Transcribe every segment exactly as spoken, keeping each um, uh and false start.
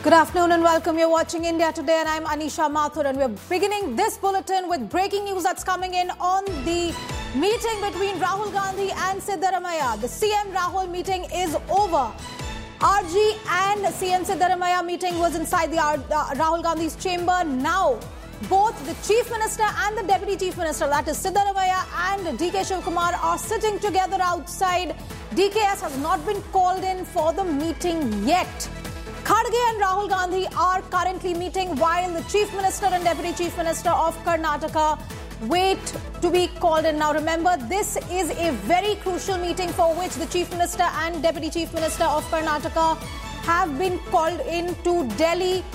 Good afternoon and welcome. You're watching India Today and I'm Anisha Mathur, and we're beginning this bulletin with breaking news that's coming in on the meeting between Rahul Gandhi and Siddaramaiah. The C M Rahul meeting is over. R G and C M Siddaramaiah meeting was inside the uh, Rahul Gandhi's chamber. Now, both the Chief Minister and the Deputy Chief Minister, that is Siddaramaiah and D K Shivakumar, are sitting together outside. D K S has not been called in for the meeting yet. Kharge and Rahul Gandhi are currently meeting while the Chief Minister and Deputy Chief Minister of Karnataka wait to be called in. Now remember, this is a very crucial meeting for which the Chief Minister and Deputy Chief Minister of Karnataka have been called into Delhi.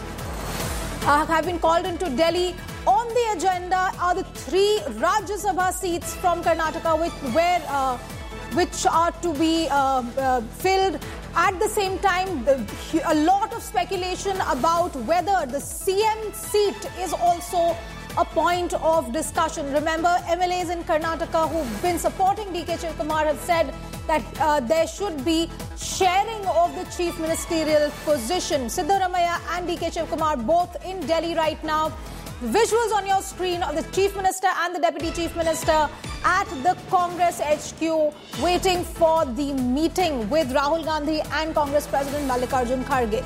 Uh, have been called into Delhi. On the agenda are the three Rajya Sabha seats from Karnataka, which, where, uh, which are to be uh, uh, filled. At the same time, the, a lot of speculation about whether the C M seat is also a point of discussion. Remember, M L As in Karnataka who've been supporting D K Shivakumar have said that uh, there should be sharing of the chief ministerial position. Siddaramaiah and D K Shivakumar both in Delhi right now. Visuals on your screen of the Chief Minister and the Deputy Chief Minister at the Congress H Q waiting for the meeting with Rahul Gandhi and Congress President Mallikarjun Kharge.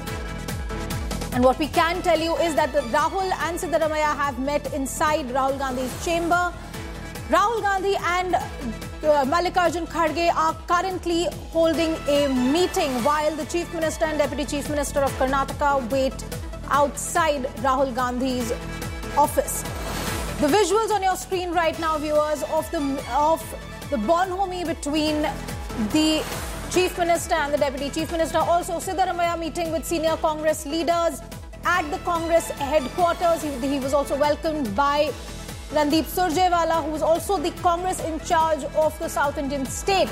And what we can tell you is that Rahul and Siddaramaiah have met inside Rahul Gandhi's chamber. Rahul Gandhi and uh, Mallikarjun Kharge are currently holding a meeting while the Chief Minister and Deputy Chief Minister of Karnataka wait outside Rahul Gandhi's office. The visuals on your screen right now, viewers, of the of the bonhomie between the Chief Minister and the Deputy Chief Minister. Also, Siddaramaiah meeting with senior Congress leaders at the Congress headquarters. He, he was also welcomed by Randeep Surjewala, who is also the Congress in charge of the South Indian state.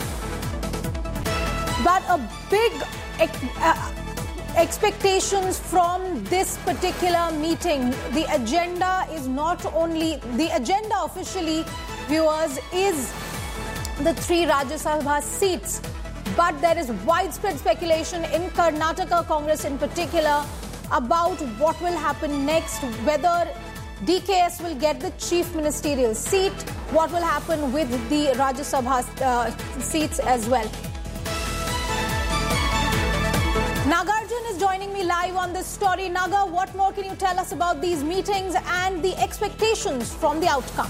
But a big uh, expectations from this particular meeting. The agenda is not only, the agenda officially, viewers, is the three Rajya Sabha seats. But there is widespread speculation in Karnataka Congress in particular about what will happen next, whether D K S will get the chief ministerial seat, what will happen with the Rajya Sabha uh, seats as well. Nagarjun is joining me live on this story. Naga, what more can you tell us about these meetings and the expectations from the outcome?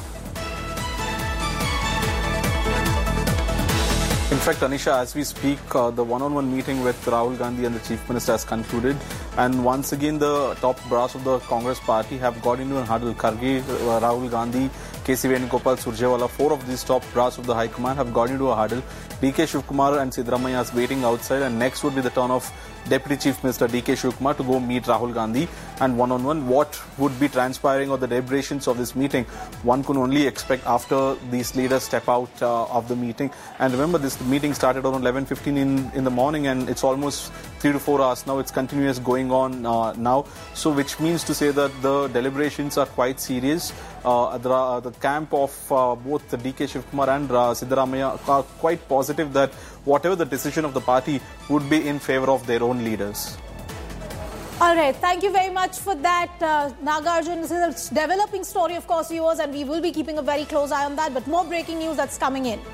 In fact, Anisha, as we speak, uh, the one-on-one meeting with Rahul Gandhi and the Chief Minister has concluded. And once again, the top brass of the Congress party have got into a huddle. Kharge, uh, Rahul Gandhi, K C Venugopal, Surjewala, four of these top brass of the High Command have got into a huddle. D K Shivakumar and Siddaramaiah are waiting outside, and next would be the turn of Deputy Chief Minister D K Shivakumar to go meet Rahul Gandhi and one-on-one. What would be transpiring or the deliberations of this meeting, one can only expect after these leaders step out uh, of the meeting. And remember, this meeting started around eleven fifteen in, in the morning, and it's almost three to four hours now. It's continuous going on uh, now. So which means to say that the deliberations are quite serious. Uh, the, uh, the camp of uh, both the D K Shivakumar and uh, Siddaramaiah are quite positive that whatever the decision of the party would be in favor of their own leaders. All right, thank you very much for that, uh, Nagarjun. This is a developing story, of course, viewers, and we will be keeping a very close eye on that. But more breaking news that's coming in.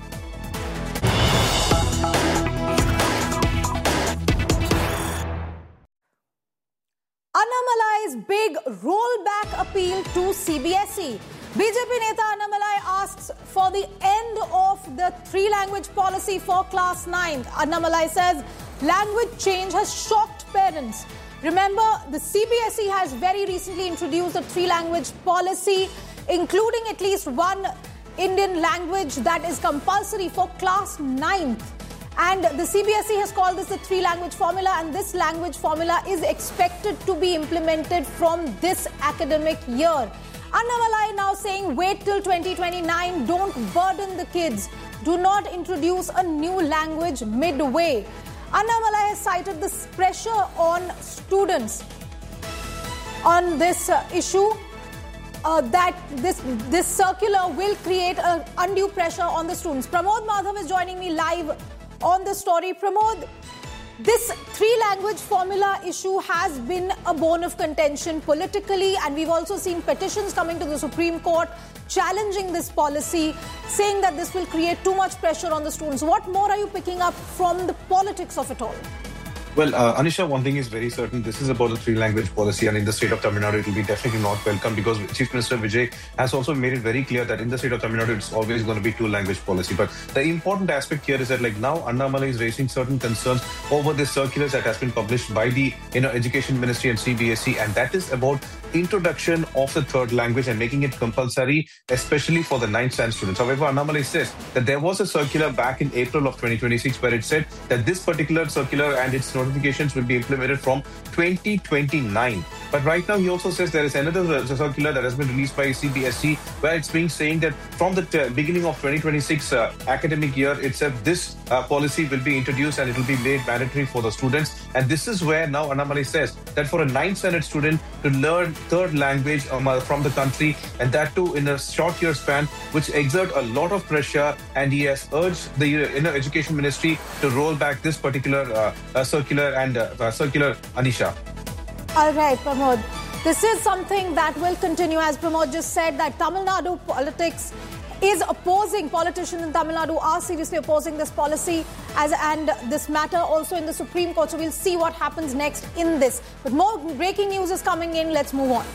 Annamalai's big rollback appeal to C B S E. B J P Neta Annamalai asks for the end of the three-language policy for class nine. Annamalai says language change has shocked parents. Remember, the C B S E has very recently introduced a three-language policy, including at least one Indian language that is compulsory for class ninth. And the C B S E has called this the three-language formula, and this language formula is expected to be implemented from this academic year. Annamalai now saying, wait till twenty twenty-nine, don't burden the kids. Do not introduce a new language midway. Annamalai has cited this pressure on students on this uh, issue. Uh, that this this circular will create an undue pressure on the students. Pramod Madhav is joining me live on the story. Pramod, This three-language formula issue has been a bone of contention politically, and we've also seen petitions coming to the Supreme Court challenging this policy, saying that this will create too much pressure on the students. What more are you picking up from the politics of it all? Well, uh, Anisha, one thing is very certain. This is about a three-language policy, and in the state of Tamil Nadu, it will be definitely not welcome, because Chief Minister Vijay has also made it very clear that in the state of Tamil Nadu, it's always going to be two-language policy. But the important aspect here is that, like, now Annamalai is raising certain concerns over this circulars that has been published by the you know Education Ministry and C B S E, and that is about introduction of the third language and making it compulsory, especially for the ninth standard students. However, Annamalai says that there was a circular back in April of twenty twenty-six where it said that this particular circular and its notifications will be implemented from twenty twenty-nine. But right now, he also says there is another circular that has been released by C B S E where it's being saying that from the t- beginning of twenty twenty-six uh, academic year itself, this uh, policy will be introduced and it will be made mandatory for the students. And this is where now Annamalai says that for a ninth standard student to learn third language um, uh, from the country, and that too in a short year span, which exert a lot of pressure, and he has urged the you know, Education Ministry to roll back this particular uh, uh, circular and uh, uh, circular, Anisha. All right, Pramod. This is something that will continue, as Pramod just said, that Tamil Nadu politics is opposing, politicians in Tamil Nadu are seriously opposing this policy as and this matter also in the Supreme Court. So we'll see what happens next in this. But more breaking news is coming in. Let's move on.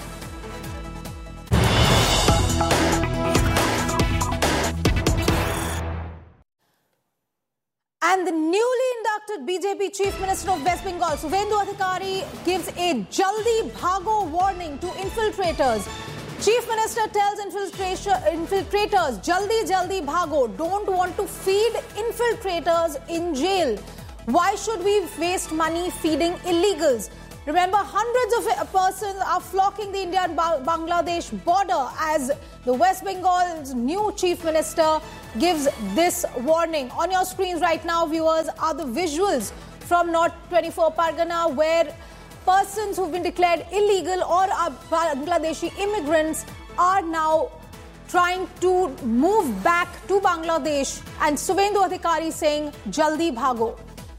And the newly inducted B J P Chief Minister of West Bengal, Suvendu Adhikari, gives a Jaldi Bhago warning to infiltrators. Chief Minister tells infiltrators, Jaldi Jaldi Bhago, don't want to feed infiltrators in jail. Why should we waste money feeding illegals? Remember, hundreds of persons are flocking the India-Bangladesh border as the West Bengal's new Chief Minister gives this warning. On your screens right now, viewers, are the visuals from North twenty-four Pargana, where persons who've been declared illegal or are Bangladeshi immigrants are now trying to move back to Bangladesh, and Suvendu Adhikari saying, Jaldi Bhago.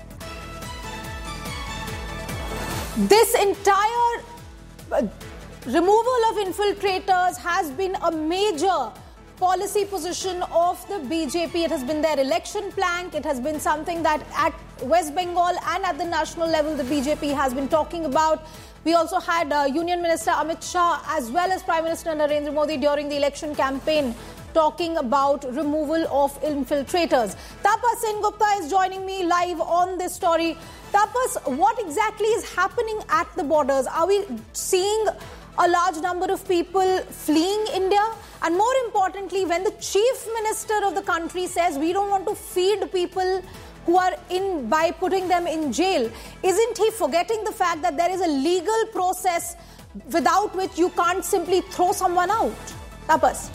This entire uh, removal of infiltrators has been a major policy position of the B J P. It has been their election plank. It has been something that at West Bengal and at the national level the B J P has been talking about. We also had uh, Union Minister Amit Shah as well as Prime Minister Narendra Modi during the election campaign talking about removal of infiltrators. Tapas Sengupta is joining me live on this story. Tapas, what exactly is happening at the borders? Are we seeing a large number of people fleeing India? And more importantly, when the Chief Minister of the country says we don't want to feed people who are in by putting them in jail, isn't he forgetting the fact that there is a legal process without which you can't simply throw someone out? Tapas.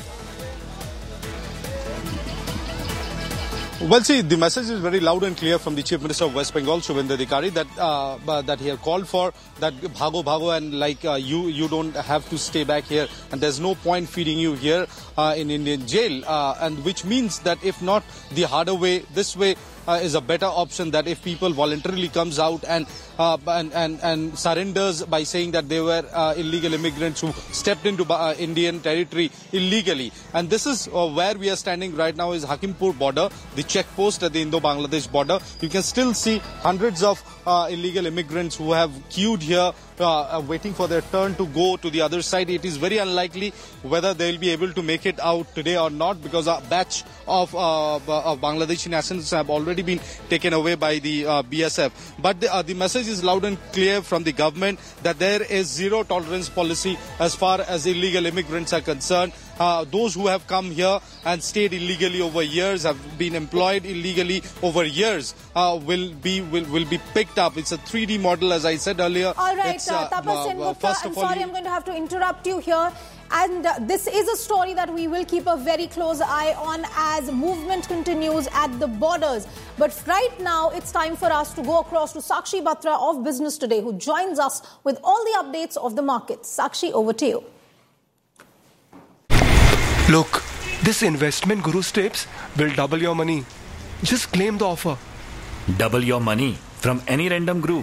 Well, see, the message is very loud and clear from the Chief Minister of West Bengal, Suvendu Adhikari, that uh, that he had called for that bhago bhago and like uh, you you don't have to stay back here and there's no point feeding you here uh, in Indian jail, uh, and which means that if not the harder way, this way uh, is a better option, that if people voluntarily comes out and uh, and, and and surrenders by saying that they were uh, illegal immigrants who stepped into uh, Indian territory illegally. And this is uh, where we are standing right now, is Hakimpur border, the check post at the Indo-Bangladesh border. You can still see hundreds of uh, illegal immigrants who have queued here uh, waiting for their turn to go to the other side. It is very unlikely whether they will be able to make it out today or not, because a batch of, uh, of Bangladeshi nationals have already been taken away by the uh, B S F. But the, uh, the message is loud and clear from the government that there is zero tolerance policy as far as illegal immigrants are concerned. Uh, those who have come here and stayed illegally over years, have been employed illegally over years, uh, will be will, will be picked up. It's a three D model, as I said earlier. All right, it's, uh, Tapas Sengupta, I'm sorry, I'm going to have to interrupt you here. And uh, this is a story that we will keep a very close eye on as movement continues at the borders. But right now, it's time for us to go across to Sakshi Batra of Business Today, who joins us with all the updates of the markets. Sakshi, over to you. Look, this investment Guru Steps will double your money. Just claim the offer. Double your money? from any random group.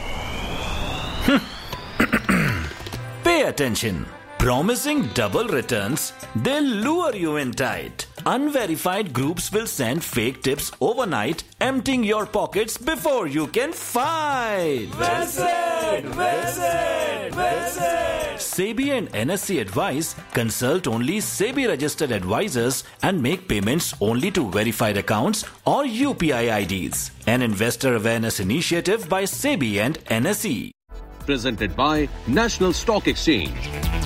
Pay attention. Promising double returns, they'll lure you in tight. Unverified groups will send fake tips overnight, emptying your pockets before you can fight. Visit! Visit! Visit! SEBI and N S E advise, consult only SEBI registered advisors and make payments only to verified accounts or U P I I Ds. An investor awareness initiative by SEBI and N S E. Presented by National Stock Exchange.